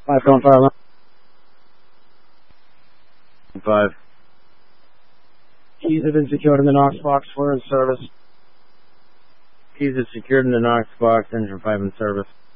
5 going fire. 5. Keys have been secured in the Knox box. We're in service. Keys are secured in the Knox box. Engine 5 in service.